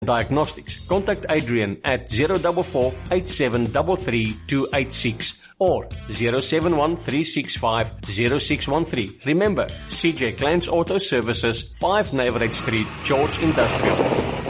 Diagnostics. Contact Adrian at 044 8733 286 or 071 365 0613. Remember, CJ Clance Auto Services, 5 Navarrete Street, George Industrial.